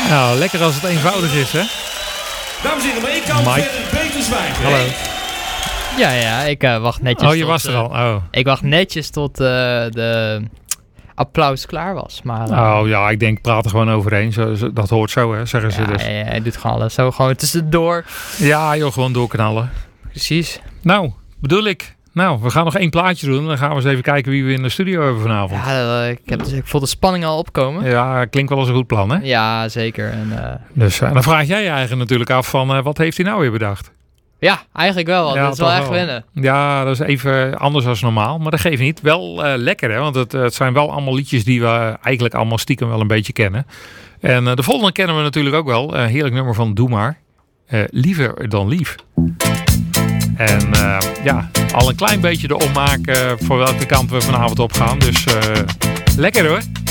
Nou, lekker als het eenvoudig is, hè? Dames en heren, maar ik kan verder beter zwijgen. Hallo. Ja, ik wacht netjes. Oh, je was er al. Oh. Ik wacht netjes tot de applaus klaar was. Maar, Oh ja, ik denk praat er gewoon overheen. Dat hoort zo, hè, zeggen ze dus. Ja, hij doet gewoon alles. Zo gewoon tussendoor. Ja, joh, gewoon doorknallen. Precies. Nou, bedoel ik. Nou, we gaan nog 1 plaatje doen. Dan gaan we eens even kijken wie we in de studio hebben vanavond. Ja, ik voel de spanning al opkomen. Ja, klinkt wel als een goed plan, hè? Ja, zeker. En, dus dan vraag jij je eigenlijk natuurlijk af van wat heeft hij nou weer bedacht? Ja, eigenlijk wel. Ja, dat is wel echt winnen. Ja, dat is even anders dan normaal. Maar dat geeft niet. Wel lekker, hè? Want het zijn wel allemaal liedjes die we eigenlijk allemaal stiekem wel een beetje kennen. En de volgende kennen we natuurlijk ook wel. Heerlijk nummer van Doe Maar. Liever dan lief. En ja, al een klein beetje de opmaak voor welke kant we vanavond op gaan. Dus lekker hoor.